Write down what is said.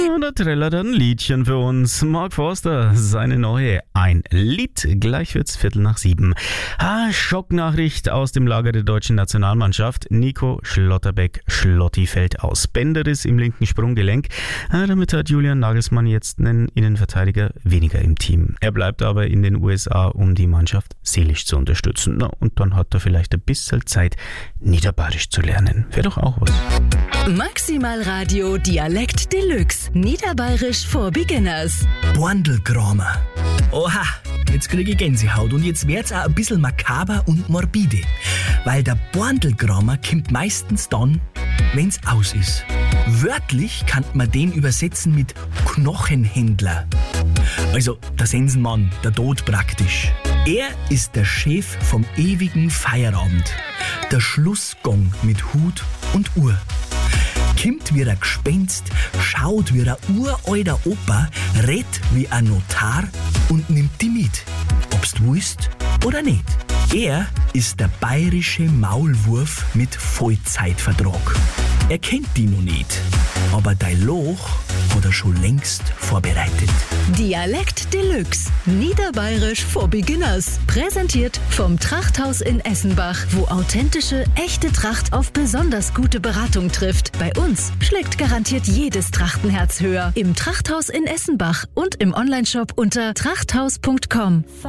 Und da trällert ein Liedchen für uns. Mark Forster, seine neue Ein Lied. Gleich wird's 6:15. Schocknachricht aus dem Lager der deutschen Nationalmannschaft. Nico Schlotterbeck-Schlotti fällt aus. Bänderriss im linken Sprunggelenk. Damit hat Julian Nagelsmann jetzt einen Innenverteidiger weniger im Team. Er bleibt aber in den USA, um die Mannschaft seelisch zu unterstützen. Na, und dann hat er vielleicht ein bisschen Zeit, Niederbayerisch zu lernen. Wäre doch auch was. Maximal Radio Dialekt Deluxe. Niederbayerisch for Beginners. Borndelgramer. Oha, jetzt kriege ich Gänsehaut und jetzt wird's auch ein bisschen makaber und morbide. Weil der Borndelgramer kommt meistens dann, wenn's aus ist. Wörtlich kann man den übersetzen mit Knochenhändler. Also der Sensenmann, der Tod praktisch. Er ist der Chef vom ewigen Feierabend. Der Schlussgong mit Hut und Uhr. Kommt wie ein Gespenst, schaut wie ein uralter Opa, redt wie ein Notar und nimmt die mit, ob's du willst oder nicht. Er ist der bayerische Maulwurf mit Vollzeitvertrag. Er kennt die noch nicht, aber dein Loch hat er schon längst vorbereitet. Dialekt Deluxe. Niederbayerisch for Beginners. Präsentiert vom Trachthaus in Essenbach, wo authentische, echte Tracht auf besonders gute Beratung trifft. Bei uns schlägt garantiert jedes Trachtenherz höher. Im Trachthaus in Essenbach und im Onlineshop unter trachthaus.com.